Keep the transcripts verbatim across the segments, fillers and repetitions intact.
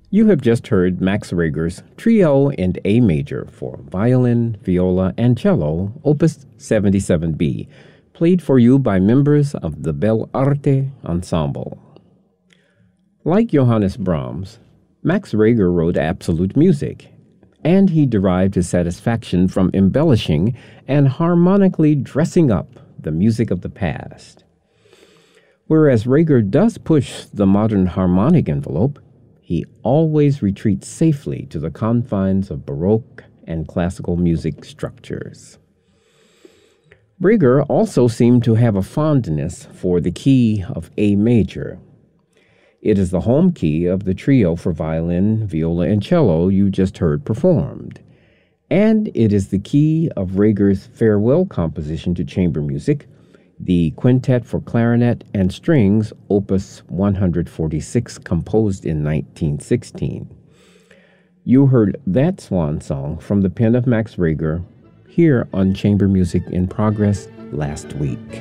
You have just heard Max Reger's Trio in A Major for violin, viola, and cello, Opus seventy-seven B, played for you by members of the Bel Arte Ensemble. Like Johannes Brahms, Max Reger wrote absolute music, and he derived his satisfaction from embellishing and harmonically dressing up the music of the past. Whereas Reger does push the modern harmonic envelope, he always retreats safely to the confines of Baroque and classical music structures. Reger also seemed to have a fondness for the key of A major. It is the home key of the trio for violin, viola, and cello you just heard performed. And it is the key of Reger's farewell composition to chamber music, the Quintet for Clarinet and Strings, Opus one forty-six, composed in nineteen sixteen. You heard that swan song from the pen of Max Reger here on Chamber Music in Progress last week.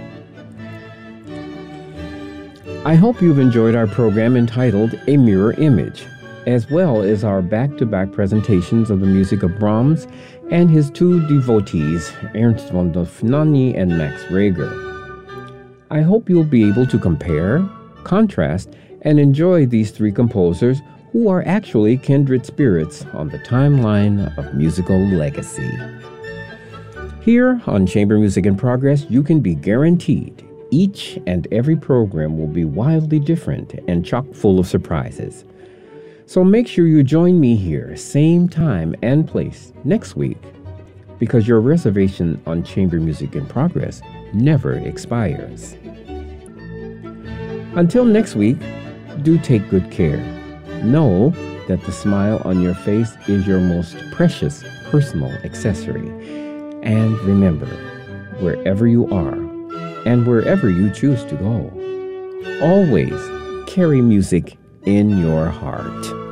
I hope you've enjoyed our program entitled A Mirror Image, as well as our back-to-back presentations of the music of Brahms and his two devotees, Ernst von Dohnanyi and Max Reger. I hope you'll be able to compare, contrast, and enjoy these three composers who are actually kindred spirits on the timeline of musical legacy. Here on Chamber Music in Progress, you can be guaranteed each and every program will be wildly different and chock full of surprises. So make sure you join me here, same time and place, next week, because your reservation on Chamber Music in Progress never expires. Until next week, do take good care. Know that the smile on your face is your most precious personal accessory. And remember, wherever you are and wherever you choose to go, always carry music in your heart.